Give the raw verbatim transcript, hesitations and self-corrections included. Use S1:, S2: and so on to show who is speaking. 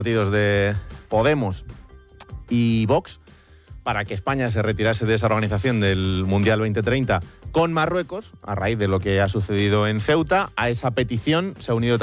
S1: partidos de Podemos y Vox para que España se retirase de esa organización del Mundial veinte treinta con Marruecos, a raíz de lo que ha sucedido en Ceuta. A esa petición se ha unido